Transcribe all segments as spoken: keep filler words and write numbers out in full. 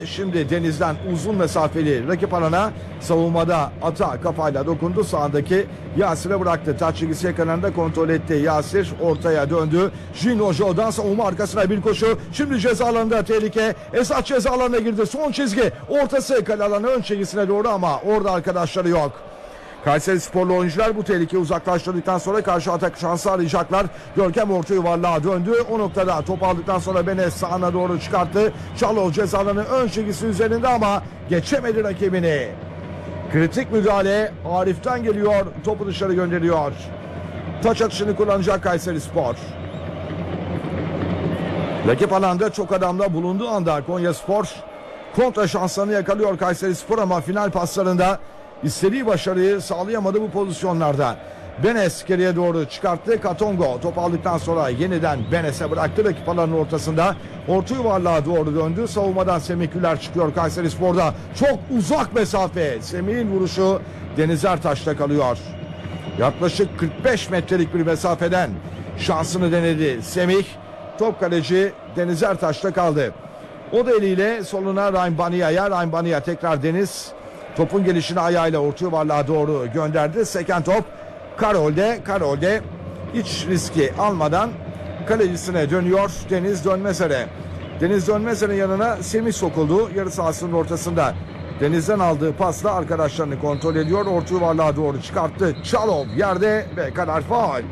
Şimdi Deniz'den uzun mesafeli rakip alana, savunmada ata kafayla dokundu. Sağdaki Yasir'e bıraktı. Taç çizgisi yakınlarında kontrol etti. Yasir ortaya döndü. Jinojo'dan savunma arkasına bir koşu. Şimdi ceza alanında tehlike. Esat ceza alanına girdi. Son çizgi. Ortası kale alanı ön çizgisine doğru ama orada arkadaşları yok. Kayserisporlu oyuncular bu tehlikeyi uzaklaştırdıktan sonra karşı atak şansı arayacaklar. Görkem orta yuvarlığa döndü. O noktada top aldıktan sonra Benes sağına doğru çıkarttı. Çalov cezalarının ön çizgisi üzerinde ama geçemedi rakibini. Kritik müdahale Arif'ten geliyor. Topu dışarı gönderiyor. Taç atışını kullanacak Kayserispor. Rakip alanda çok adamda bulunduğu anda Konyaspor kontra şanslarını yakalıyor Kayserispor ama final paslarında İstediği başarıyı sağlayamadı bu pozisyonlarda. Benes geriye doğru çıkarttı. Katongo top aldıktan sonra yeniden Benes'e bıraktı. Rakip alanın ortasında orta yuvarlığa doğru döndü. Savunmadan Semih Güler çıkıyor Kayserispor'da. Çok uzak mesafe. Semih'in vuruşu Deniz Ertaş'ta kalıyor. Yaklaşık kırk beş metrelik bir mesafeden şansını denedi Semih. Top kaleci Deniz Ertaş'ta kaldı. O da eliyle soluna Ryan Bania'ya. Ryan Bania tekrar Deniz. Topun gelişini ayağıyla orta yuvarlığa doğru gönderdi. Seken top Karol'de. Karol'de hiç riski almadan kalecisine dönüyor Deniz Dönmezer'e. Deniz Dönmezer'in yanına Semih sokuldu. Yarı sahasının ortasında Deniz'den aldığı pasla arkadaşlarını kontrol ediyor. Orta yuvarlığa doğru çıkarttı. Çalov yerde ve karar faul.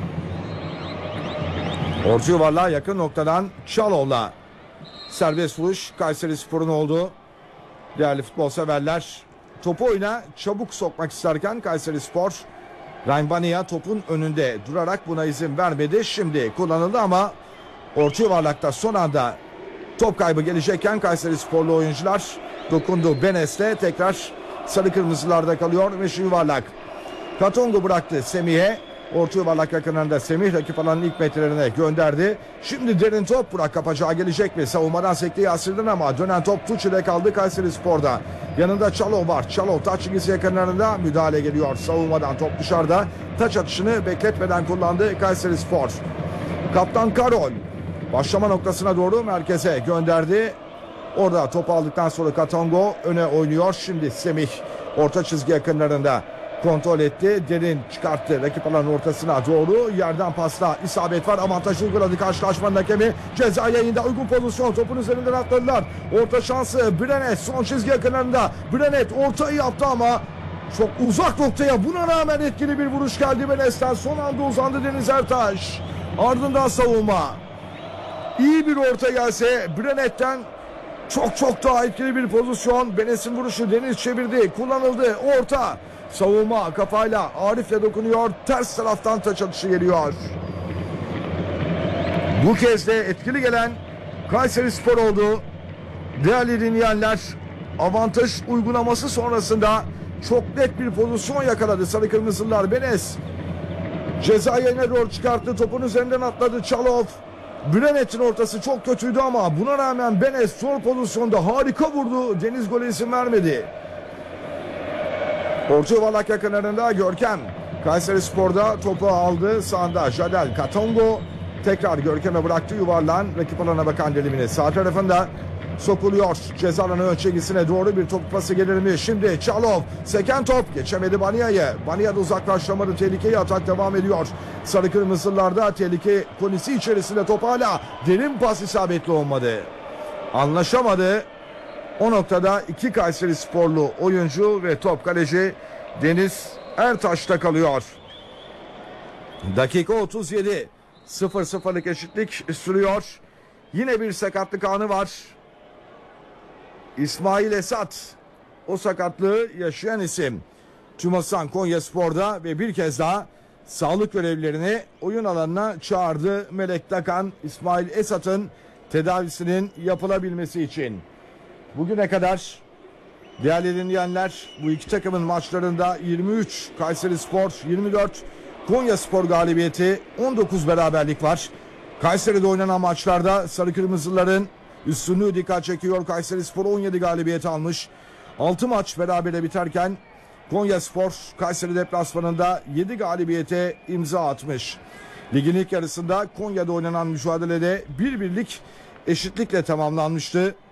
Orta yuvarlığa yakın noktadan Çalov'la serbest vuruş Kayserispor'un oldu. Değerli futbol severler, topu oyuna çabuk sokmak isterken Kayserispor, Ryan Bania topun önünde durarak buna izin vermedi. Şimdi kullanıldı ama orta yuvarlakta son anda top kaybı gelecekken Kayserisporlu oyuncular dokundu. Benes'le tekrar sarı kırmızılarda kalıyor. Meşin yuvarlak. Katongo bıraktı Semih'e. Orta yuvarlak yakınlarında Semih rakip alanın ilk metrelerine gönderdi. Şimdi derin top Burak Kapacağı gelecek mi? Savunmadan sekti Yasir'den ama dönen top Tuçi'de kaldı Kayserispor'da. Yanında Çalov var. Çalov taç çizgisi yakınlarında müdahale geliyor. Savunmadan top dışarıda. Taç atışını bekletmeden kullandı Kayserispor. Kaptan Karol başlama noktasına doğru merkeze gönderdi. Orada top aldıktan sonra Katongo öne oynuyor. Şimdi Semih orta çizgi yakınlarında kontrol etti. Derin çıkarttı. Rakip alanın ortasına doğru. Yerden pasla isabet var. Avantaj uyguladı karşılaşmanın hakemi. Ceza yayında uygun pozisyon. Topun üzerinden atladılar. Orta şansı Brenet. Son çizgi yakınlarında. Brenet ortayı yaptı ama çok uzak noktaya. Buna rağmen etkili bir vuruş geldi Benes'ten. Son anda uzandı Deniz Ertaş. Ardından savunma. İyi bir orta gelse Brenet'ten çok çok daha etkili bir pozisyon. Benes'in vuruşu Deniz çevirdi. Kullanıldı. Orta. Savunma kafayla Arif'le dokunuyor. Ters taraftan taç atışı geliyor. Bu kez de etkili gelen Kayserispor oldu. Değerli dinleyenler, avantaj uygulaması sonrasında çok net bir pozisyon yakaladı sarı kırmızılar. Benes ceza yerine doğru çıkarttı. Topun üzerinden atladı Çalov. Brenet'in ortası çok kötüydü ama buna rağmen Benes zor pozisyonda harika vurdu. Deniz golü izin vermedi. Orta yuvarlak yakınlarında Görkem. Kayserispor'da topu aldı. Sağında Jadel Katongo. Tekrar Görkem'e bıraktı yuvarlan. Rakip alana bakan dilimini sağ tarafında sokuluyor. Ceza alanı ön çizgisine doğru bir top pası gelir mi? Şimdi Çalov. Seken top. Geçemedi Bania'yı. Bania da uzaklaştıramadı. Tehlikeyi atak devam ediyor. Sarı kırmızılarda tehlike konisi içerisinde top hala. Derin pas isabetli olmadı. Anlaşamadı. O noktada iki Kayserisporlu oyuncu ve top kaleci Deniz Ertaş'ta kalıyor. Dakika otuz yedi. sıfır sıfırlık eşitlik sürüyor. Yine bir sakatlık anı var. İsmail Esat o sakatlığı yaşayan isim. Tümasan Konyaspor'da ve bir kez daha sağlık görevlilerini oyun alanına çağırdı. Melek Takan İsmail Esat'ın tedavisinin yapılabilmesi için. Bugüne kadar değerli dinleyenler bu iki takımın maçlarında yirmi üç Kayserispor, yirmi dört Konyaspor galibiyeti, on dokuz beraberlik var. Kayseri'de oynanan maçlarda sarı kırmızıların üstünlüğü dikkat çekiyor. Kayserispor on yedi galibiyet almış. altı maç berabere biterken Konyaspor Kayseri deplasmanında yedi galibiyete imza atmış. Ligin ilk yarısında Konya'da oynanan mücadelede bir birlik eşitlikle tamamlanmıştı.